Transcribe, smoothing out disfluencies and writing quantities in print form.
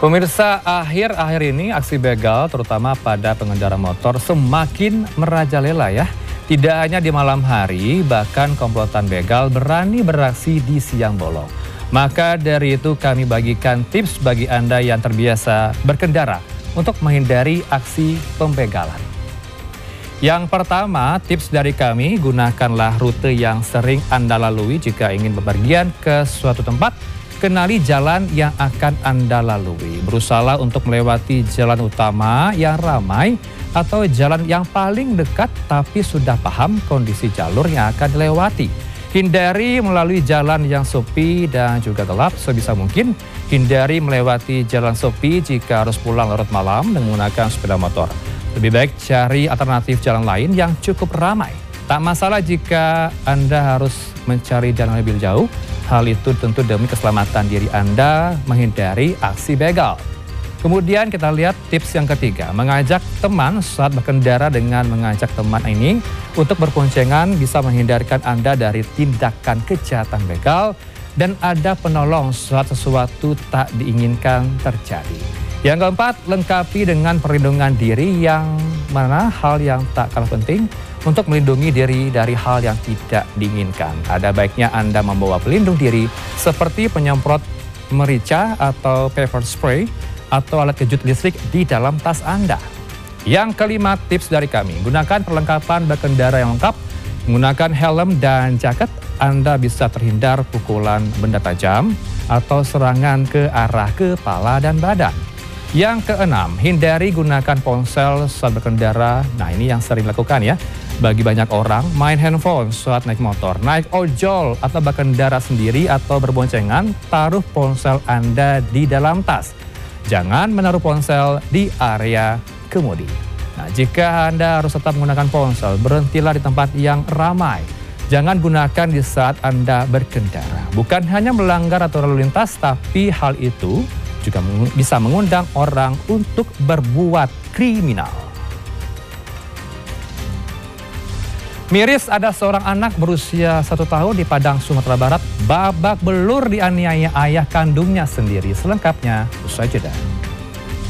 Pemirsa, akhir-akhir ini aksi begal terutama pada pengendara motor semakin merajalela ya. Tidak hanya di malam hari, bahkan komplotan begal berani beraksi di siang bolong. Maka dari itu kami bagikan tips bagi Anda yang terbiasa berkendara untuk menghindari aksi pembegalan. Yang pertama, tips dari kami, gunakanlah rute yang sering Anda lalui jika ingin bepergian ke suatu tempat. Kenali jalan yang akan Anda lalui. Berusahalah untuk melewati jalan utama yang ramai atau jalan yang paling dekat tapi sudah paham kondisi jalur yang akan dilewati. Hindari melalui jalan yang sepi dan juga gelap sebisa mungkin. Hindari melewati jalan sepi jika harus pulang larut malam menggunakan sepeda motor. Lebih baik cari alternatif jalan lain yang cukup ramai. Tak masalah jika Anda harus mencari jalan lebih jauh. Hal itu tentu demi keselamatan diri Anda menghindari aksi begal. Kemudian kita lihat tips yang ketiga, mengajak teman saat berkendara. Dengan mengajak teman ini untuk berboncengan bisa menghindarkan Anda dari tindakan kejahatan begal dan ada penolong saat sesuatu tak diinginkan terjadi. Yang keempat, lengkapi dengan perlindungan diri yang mana hal yang tak kalah penting untuk melindungi diri dari hal yang tidak diinginkan. Ada baiknya Anda membawa pelindung diri seperti penyemprot merica atau pepper spray atau alat kejut listrik di dalam tas Anda. Yang kelima, tips dari kami, gunakan perlengkapan berkendara yang lengkap, menggunakan helm dan jaket. Anda bisa terhindar pukulan benda tajam atau serangan ke arah kepala dan badan. Yang keenam, hindari gunakan ponsel saat berkendara. Nah, ini yang sering dilakukan ya. Bagi banyak orang, main handphone saat naik motor, naik ojol atau berkendara sendiri atau berboncengan, taruh ponsel Anda di dalam tas. Jangan menaruh ponsel di area kemudi. Nah, jika Anda harus tetap menggunakan ponsel, berhentilah di tempat yang ramai. Jangan gunakan di saat Anda berkendara. Bukan hanya melanggar aturan lalu lintas, tapi hal itu juga bisa mengundang orang untuk berbuat kriminal. Miris, ada seorang anak berusia 1 tahun di Padang, Sumatera Barat babak belur dianiaya ayah kandungnya sendiri. Selengkapnya usai jeda.